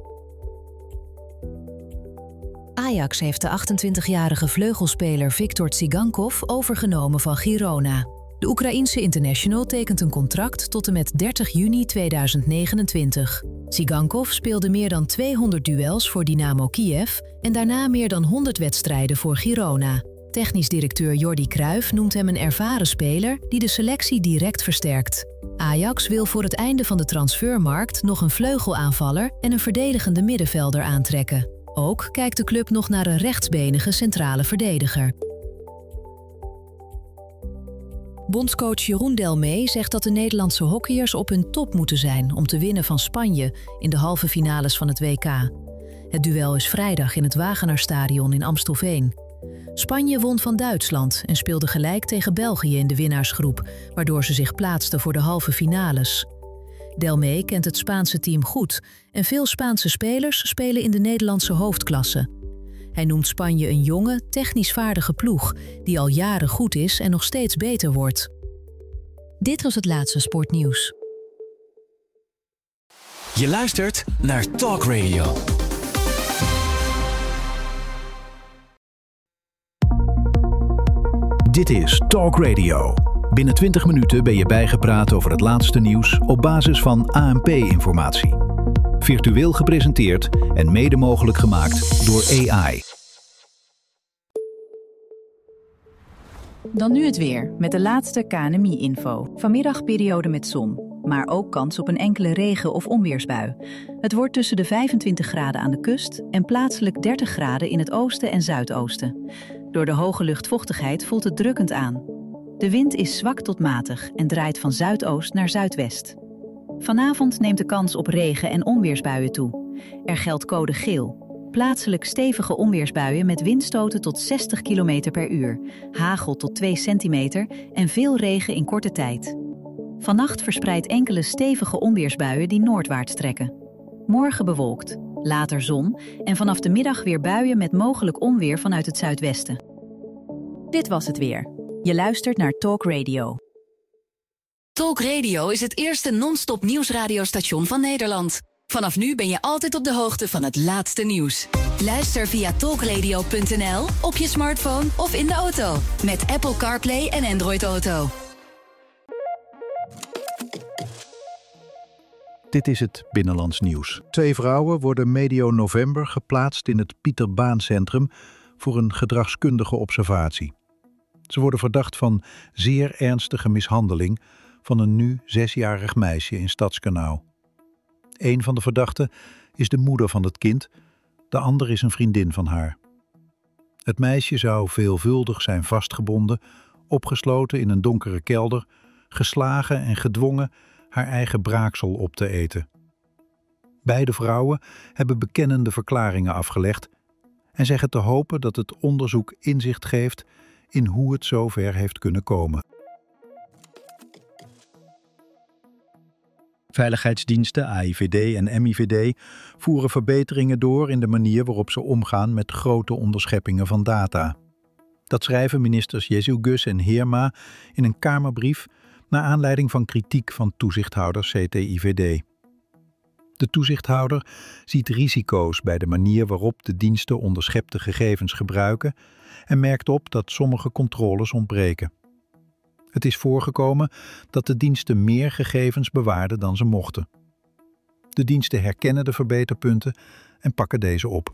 Ajax heeft de 28-jarige vleugelspeler Viktor Tsigankov overgenomen van Girona. De Oekraïense international tekent een contract tot en met 30 juni 2029. Tsigankov speelde meer dan 200 duels voor Dynamo Kiev en daarna meer dan 100 wedstrijden voor Girona. Technisch directeur Jordi Cruijff noemt hem een ervaren speler die de selectie direct versterkt. Ajax wil voor het einde van de transfermarkt nog een vleugelaanvaller en een verdedigende middenvelder aantrekken. Ook kijkt de club nog naar een rechtsbenige centrale verdediger. Bondscoach Jeroen Delmee zegt dat de Nederlandse hockeyers op hun top moeten zijn om te winnen van Spanje in de halve finales van het WK. Het duel is vrijdag in het Wagenaarstadion in Amstelveen. Spanje won van Duitsland en speelde gelijk tegen België in de winnaarsgroep, waardoor ze zich plaatsten voor de halve finales. Delmee kent het Spaanse team goed en veel Spaanse spelers spelen in de Nederlandse hoofdklasse. Hij noemt Spanje een jonge, technisch vaardige ploeg die al jaren goed is en nog steeds beter wordt. Dit was het laatste sportnieuws. Je luistert naar Talk Radio. Dit is Talk Radio. Binnen 20 minuten ben je bijgepraat over het laatste nieuws op basis van ANP-informatie. Virtueel gepresenteerd en mede mogelijk gemaakt door AI. Dan nu het weer, met de laatste KNMI-info. Vanmiddag periode met zon, maar ook kans op een enkele regen- of onweersbui. Het wordt tussen de 25 graden aan de kust en plaatselijk 30 graden in het oosten en zuidoosten. Door de hoge luchtvochtigheid voelt het drukkend aan. De wind is zwak tot matig en draait van zuidoost naar zuidwest. Vanavond neemt de kans op regen- en onweersbuien toe. Er geldt code geel. Plaatselijk stevige onweersbuien met windstoten tot 60 km per uur, hagel tot 2 centimeter en veel regen in korte tijd. Vannacht verspreidt enkele stevige onweersbuien die noordwaarts trekken. Morgen bewolkt, later zon en vanaf de middag weer buien met mogelijk onweer vanuit het zuidwesten. Dit was het weer. Je luistert naar Talk Radio. Talk Radio is het eerste non-stop nieuwsradiostation van Nederland. Vanaf nu ben je altijd op de hoogte van het laatste nieuws. Luister via talkradio.nl, op je smartphone of in de auto. Met Apple CarPlay en Android Auto. Dit is het Binnenlands Nieuws. 2 vrouwen worden medio november geplaatst in het Pieter Baan Centrum voor een gedragskundige observatie. Ze worden verdacht van zeer ernstige mishandeling van een nu 6-jarig meisje in Stadskanaal. Een van de verdachten is de moeder van het kind, de ander is een vriendin van haar. Het meisje zou veelvuldig zijn vastgebonden, opgesloten in een donkere kelder, geslagen en gedwongen haar eigen braaksel op te eten. Beide vrouwen hebben bekennende verklaringen afgelegd en zeggen te hopen dat het onderzoek inzicht geeft in hoe het zover heeft kunnen komen. Veiligheidsdiensten, AIVD en MIVD voeren verbeteringen door in de manier waarop ze omgaan met grote onderscheppingen van data. Dat schrijven ministers Jezielgus en Heerma in een Kamerbrief naar aanleiding van kritiek van toezichthouder CTIVD. De toezichthouder ziet risico's bij de manier waarop de diensten onderschepte gegevens gebruiken en merkt op dat sommige controles ontbreken. Het is voorgekomen dat de diensten meer gegevens bewaarden dan ze mochten. De diensten herkennen de verbeterpunten en pakken deze op.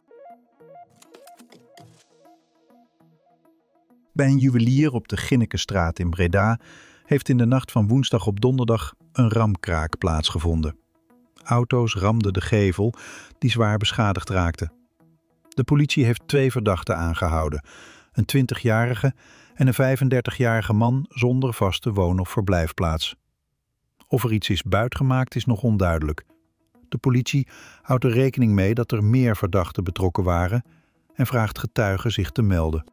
Bij een juwelier op de Ginnekenstraat in Breda heeft in de nacht van woensdag op donderdag een ramkraak plaatsgevonden. Auto's ramden de gevel die zwaar beschadigd raakte. De politie heeft 2 verdachten aangehouden, een 20-jarige en een 35-jarige man zonder vaste woon- of verblijfplaats. Of er iets is buitgemaakt is nog onduidelijk. De politie houdt er rekening mee dat er meer verdachten betrokken waren en vraagt getuigen zich te melden.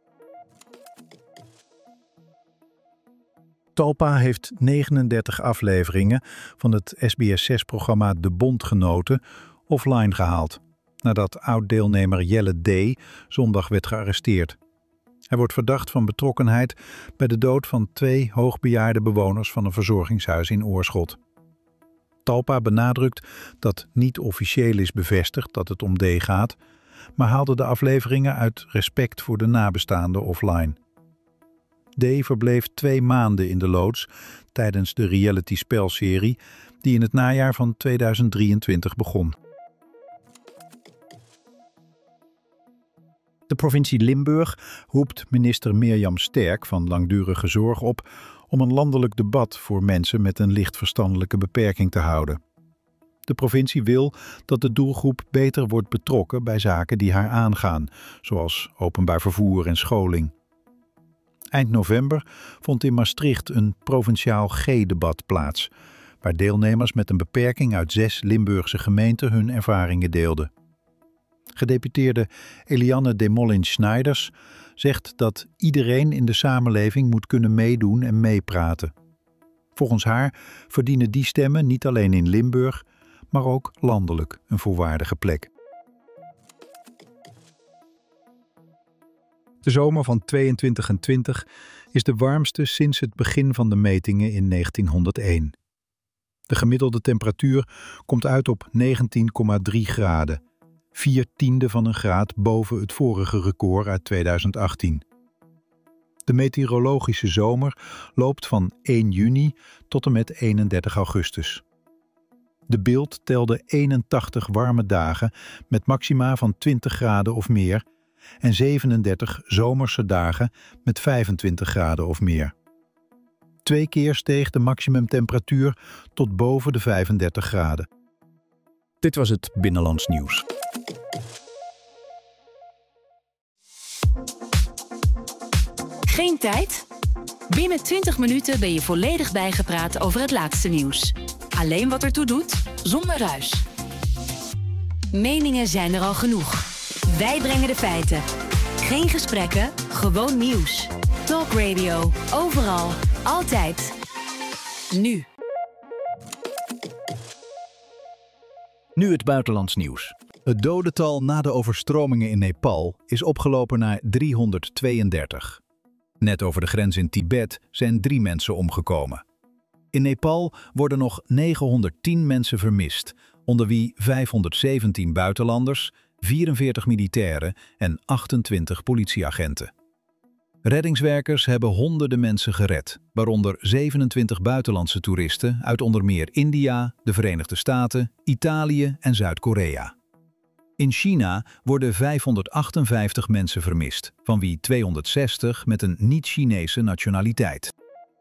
Talpa heeft 39 afleveringen van het SBS6-programma De Bondgenoten offline gehaald, nadat oud-deelnemer Jelle D. zondag werd gearresteerd. Hij wordt verdacht van betrokkenheid bij de dood van 2 hoogbejaarde bewoners van een verzorgingshuis in Oorschot. Talpa benadrukt dat niet officieel is bevestigd dat het om D. gaat, maar haalde de afleveringen uit respect voor de nabestaanden offline. D. verbleef 2 maanden in de loods tijdens de reality-spelserie die in het najaar van 2023 begon. De provincie Limburg roept minister Mirjam Sterk van Langdurige Zorg op om een landelijk debat voor mensen met een licht verstandelijke beperking te houden. De provincie wil dat de doelgroep beter wordt betrokken bij zaken die haar aangaan, zoals openbaar vervoer en scholing. Eind november vond in Maastricht een provinciaal G-debat plaats, waar deelnemers met een beperking uit 6 Limburgse gemeenten hun ervaringen deelden. Gedeputeerde Eliane de Molins-Schneiders zegt dat iedereen in de samenleving moet kunnen meedoen en meepraten. Volgens haar verdienen die stemmen niet alleen in Limburg, maar ook landelijk een volwaardige plek. De zomer van 22 en 20 is de warmste sinds het begin van de metingen in 1901. De gemiddelde temperatuur komt uit op 19,3 graden, 4/10 van een graad boven het vorige record uit 2018. De meteorologische zomer loopt van 1 juni tot en met 31 augustus. De Bild telde 81 warme dagen met maxima van 20 graden of meer en 37 zomerse dagen met 25 graden of meer. 2 keer steeg de maximumtemperatuur tot boven de 35 graden. Dit was het Binnenlands Nieuws. Geen tijd? Binnen 20 minuten ben je volledig bijgepraat over het laatste nieuws. Alleen wat ertoe doet, zonder ruis. Meningen zijn er al genoeg. Wij brengen de feiten. Geen gesprekken, gewoon nieuws. Talk Radio, overal, altijd. Nu. Nu het buitenlands nieuws. Het dodental na de overstromingen in Nepal is opgelopen naar 332. Net over de grens in Tibet zijn 3 mensen omgekomen. In Nepal worden nog 910 mensen vermist, onder wie 517 buitenlanders, 44 militairen en 28 politieagenten. Reddingswerkers hebben honderden mensen gered, waaronder 27 buitenlandse toeristen uit onder meer India, de Verenigde Staten, Italië en Zuid-Korea. In China worden 558 mensen vermist, van wie 260 met een niet-Chinese nationaliteit.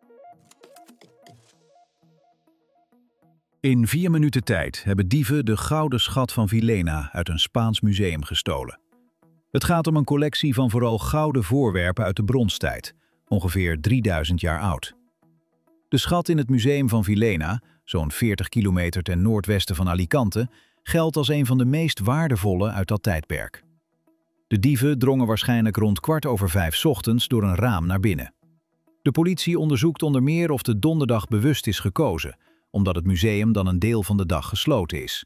In 4 minuten tijd hebben dieven de gouden schat van Villena uit een Spaans museum gestolen. Het gaat om een collectie van vooral gouden voorwerpen uit de bronstijd, ongeveer 3000 jaar oud. De schat in het museum van Villena, zo'n 40 kilometer ten noordwesten van Alicante, geldt als een van de meest waardevolle uit dat tijdperk. De dieven drongen waarschijnlijk rond 4:15 ochtends door een raam naar binnen. De politie onderzoekt onder meer of de donderdag bewust is gekozen, omdat het museum dan een deel van de dag gesloten is.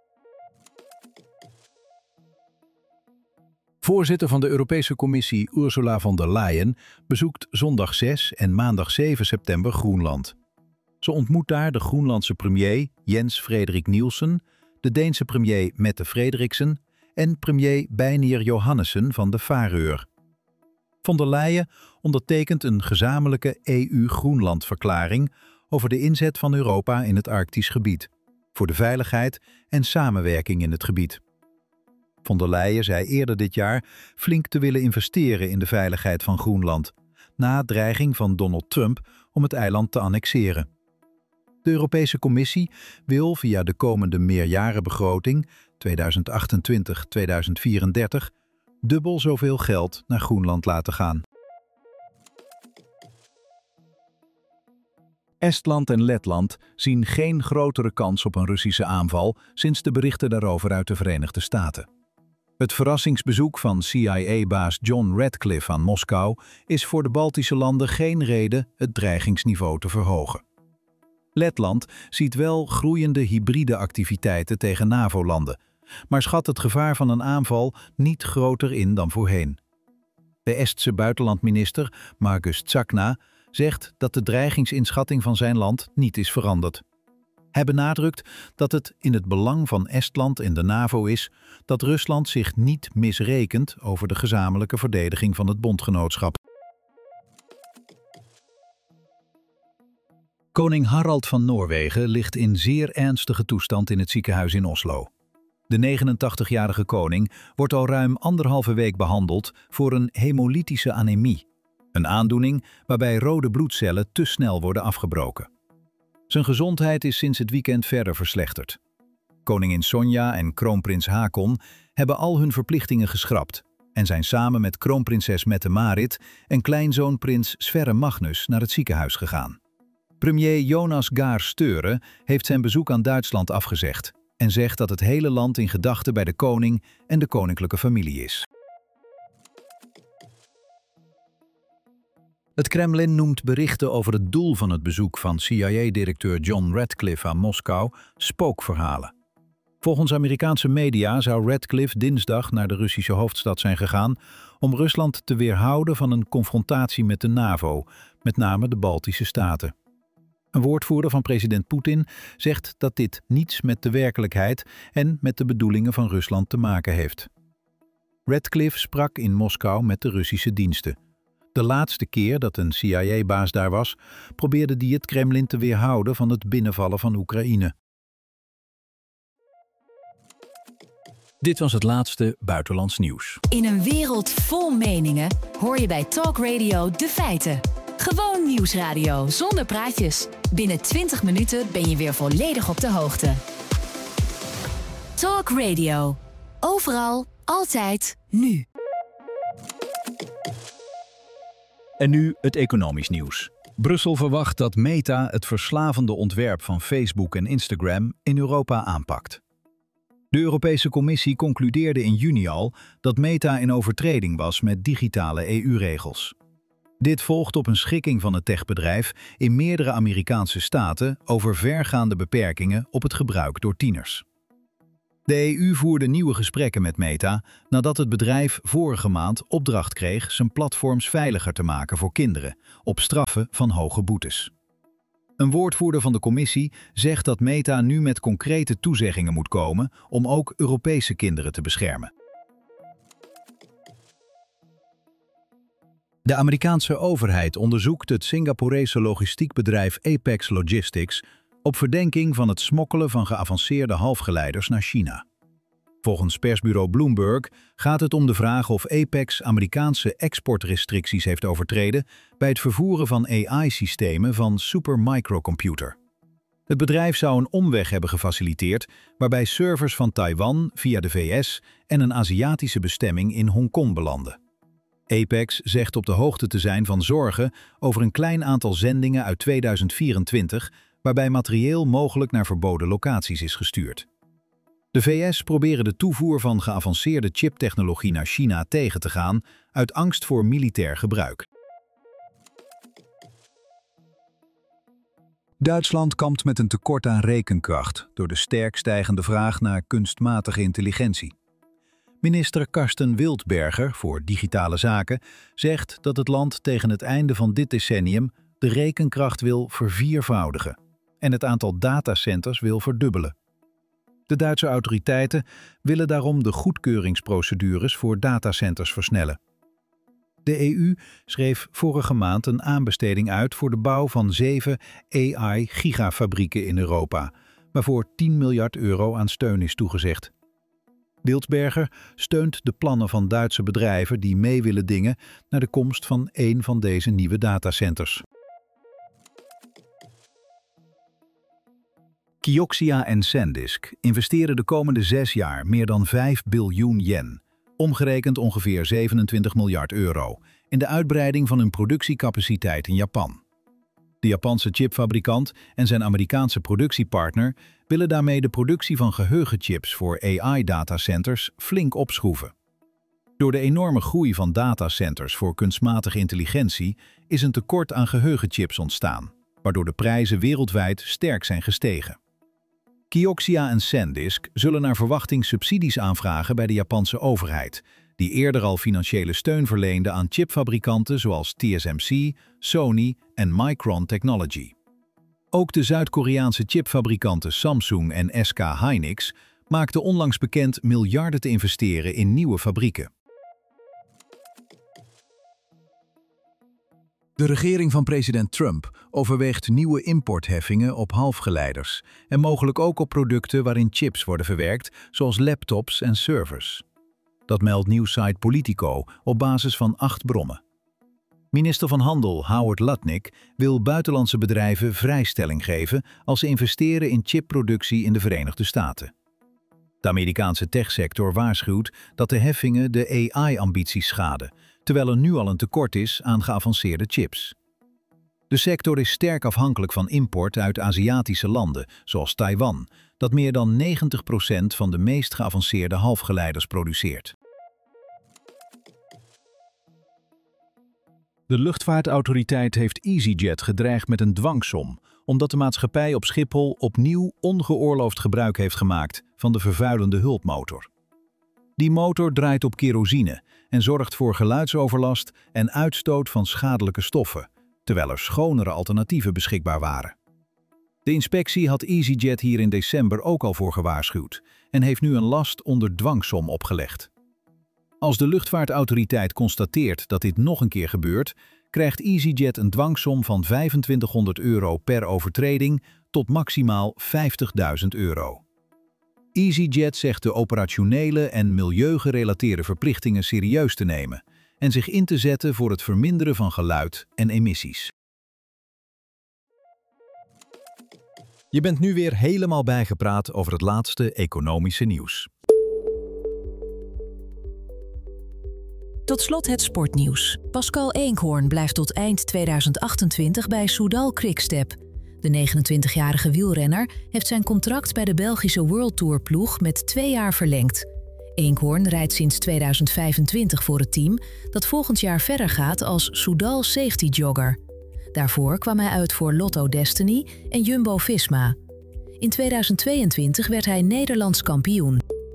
Voorzitter van de Europese Commissie Ursula von der Leyen bezoekt zondag 6 en maandag 7 september Groenland. Ze ontmoet daar de Groenlandse premier Jens Frederik Nielsen, de Deense premier Mette Frederiksen en premier Beinir Johannessen van de Faroe. Von der Leyen ondertekent een gezamenlijke EU-Groenland-verklaring over de inzet van Europa in het Arktisch gebied, voor de veiligheid en samenwerking in het gebied. Von der Leyen zei eerder dit jaar flink te willen investeren in de veiligheid van Groenland, na dreiging van Donald Trump om het eiland te annexeren. De Europese Commissie wil via de komende meerjarenbegroting 2028-2034 dubbel zoveel geld naar Groenland laten gaan. Estland en Letland zien geen grotere kans op een Russische aanval sinds de berichten daarover uit de Verenigde Staten. Het verrassingsbezoek van CIA-baas John Ratcliffe aan Moskou is voor de Baltische landen geen reden het dreigingsniveau te verhogen. Letland ziet wel groeiende hybride activiteiten tegen NAVO-landen, maar schat het gevaar van een aanval niet groter in dan voorheen. De Estse buitenlandminister Margus Tsakna zegt dat de dreigingsinschatting van zijn land niet is veranderd. Hij benadrukt dat het in het belang van Estland en de NAVO is dat Rusland zich niet misrekent over de gezamenlijke verdediging van het bondgenootschap. Koning Harald van Noorwegen ligt in zeer ernstige toestand in het ziekenhuis in Oslo. De 89-jarige koning wordt al ruim 1,5 week behandeld voor een hemolytische anemie, een aandoening waarbij rode bloedcellen te snel worden afgebroken. Zijn gezondheid is sinds het weekend verder verslechterd. Koningin Sonja en kroonprins Haakon hebben al hun verplichtingen geschrapt en zijn samen met kroonprinses Mette-Marit en kleinzoon prins Sverre Magnus naar het ziekenhuis gegaan. Premier Jonas Gahr Støre heeft zijn bezoek aan Duitsland afgezegd en zegt dat het hele land in gedachten bij de koning en de koninklijke familie is. Het Kremlin noemt berichten over het doel van het bezoek van CIA-directeur John Ratcliffe aan Moskou spookverhalen. Volgens Amerikaanse media zou Ratcliffe dinsdag naar de Russische hoofdstad zijn gegaan om Rusland te weerhouden van een confrontatie met de NAVO, met name de Baltische Staten. Een woordvoerder van president Poetin zegt dat dit niets met de werkelijkheid en met de bedoelingen van Rusland te maken heeft. Ratcliffe sprak in Moskou met de Russische diensten. De laatste keer dat een CIA-baas daar was, probeerde die het Kremlin te weerhouden van het binnenvallen van Oekraïne. Dit was het laatste buitenlands nieuws. In een wereld vol meningen hoor je bij Talk Radio de feiten. Gewoon nieuwsradio zonder praatjes. Binnen 20 minuten ben je weer volledig op de hoogte. Talk Radio. Overal, altijd, nu. En nu het economisch nieuws. Brussel verwacht dat Meta het verslavende ontwerp van Facebook en Instagram in Europa aanpakt. De Europese Commissie concludeerde in juni al dat Meta in overtreding was met digitale EU-regels. Dit volgt op een schikking van het techbedrijf in meerdere Amerikaanse staten over vergaande beperkingen op het gebruik door tieners. De EU voerde nieuwe gesprekken met Meta nadat het bedrijf vorige maand opdracht kreeg zijn platforms veiliger te maken voor kinderen, op straffen van hoge boetes. Een woordvoerder van de commissie zegt dat Meta nu met concrete toezeggingen moet komen om ook Europese kinderen te beschermen. De Amerikaanse overheid onderzoekt het Singaporese logistiekbedrijf Apex Logistics op verdenking van het smokkelen van geavanceerde halfgeleiders naar China. Volgens persbureau Bloomberg gaat het om de vraag of Apex Amerikaanse exportrestricties heeft overtreden bij het vervoeren van AI-systemen van Supermicrocomputer. Het bedrijf zou een omweg hebben gefaciliteerd waarbij servers van Taiwan via de VS en een Aziatische bestemming in Hongkong belanden. Apex zegt op de hoogte te zijn van zorgen over een klein aantal zendingen uit 2024 waarbij materieel mogelijk naar verboden locaties is gestuurd. De VS proberen de toevoer van geavanceerde chiptechnologie naar China tegen te gaan uit angst voor militair gebruik. Duitsland kampt met een tekort aan rekenkracht door de sterk stijgende vraag naar kunstmatige intelligentie. Minister Karsten Wildberger voor Digitale Zaken zegt dat het land tegen het einde van dit decennium de rekenkracht wil verviervoudigen en het aantal datacenters wil verdubbelen. De Duitse autoriteiten willen daarom de goedkeuringsprocedures voor datacenters versnellen. De EU schreef vorige maand een aanbesteding uit voor de bouw van 7 AI-gigafabrieken in Europa, waarvoor 10 miljard euro aan steun is toegezegd. Wildberger steunt de plannen van Duitse bedrijven die mee willen dingen naar de komst van één van deze nieuwe datacenters. Kioxia en SanDisk investeren de komende 6 jaar meer dan 5 biljoen yen, omgerekend ongeveer 27 miljard euro, in de uitbreiding van hun productiecapaciteit in Japan. De Japanse chipfabrikant en zijn Amerikaanse productiepartner willen daarmee de productie van geheugenchips voor AI-datacenters flink opschroeven. Door de enorme groei van datacenters voor kunstmatige intelligentie is een tekort aan geheugenchips ontstaan, waardoor de prijzen wereldwijd sterk zijn gestegen. Kioxia en SanDisk zullen naar verwachting subsidies aanvragen bij de Japanse overheid, die eerder al financiële steun verleende aan chipfabrikanten zoals TSMC, Sony en Micron Technology. Ook de Zuid-Koreaanse chipfabrikanten Samsung en SK Hynix maakten onlangs bekend miljarden te investeren in nieuwe fabrieken. De regering van president Trump overweegt nieuwe importheffingen op halfgeleiders en mogelijk ook op producten waarin chips worden verwerkt, zoals laptops en servers. Dat meldt nieuwssite Politico op basis van 8 bronnen. Minister van Handel Howard Lutnick wil buitenlandse bedrijven vrijstelling geven als ze investeren in chipproductie in de Verenigde Staten. De Amerikaanse techsector waarschuwt dat de heffingen de AI-ambities schaden, terwijl er nu al een tekort is aan geavanceerde chips. De sector is sterk afhankelijk van import uit Aziatische landen, zoals Taiwan, dat meer dan 90% van de meest geavanceerde halfgeleiders produceert. De luchtvaartautoriteit heeft EasyJet gedreigd met een dwangsom, omdat de maatschappij op Schiphol opnieuw ongeoorloofd gebruik heeft gemaakt van de vervuilende hulpmotor. Die motor draait op kerosine en zorgt voor geluidsoverlast en uitstoot van schadelijke stoffen, terwijl er schonere alternatieven beschikbaar waren. De inspectie had EasyJet hier in december ook al voor gewaarschuwd en heeft nu een last onder dwangsom opgelegd. Als de luchtvaartautoriteit constateert dat dit nog een keer gebeurt, krijgt EasyJet een dwangsom van €2500 per overtreding tot maximaal €50.000. EasyJet zegt de operationele en milieugerelateerde verplichtingen serieus te nemen en zich in te zetten voor het verminderen van geluid en emissies. Je bent nu weer helemaal bijgepraat over het laatste economische nieuws. Tot slot het sportnieuws. Pascal Eenkhoorn blijft tot eind 2028 bij Soudal Quickstep. De 29-jarige wielrenner heeft zijn contract bij de Belgische World Tour ploeg met 2 jaar verlengd. Eenkhoorn rijdt sinds 2025 voor het team, dat volgend jaar verder gaat als Soudal Safety Jogger. Daarvoor kwam hij uit voor Lotto Destiny en Jumbo-Visma. In 2022 werd hij Nederlands kampioen.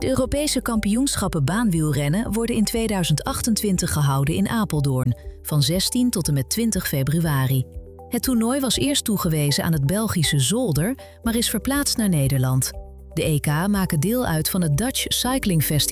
Europese kampioenschappen baanwielrennen worden in 2028 gehouden in Apeldoorn, van 16 tot en met 20 februari. Het toernooi was eerst toegewezen aan het Belgische Zolder, maar is verplaatst naar Nederland. De EK maken deel uit van het Dutch Cycling Festival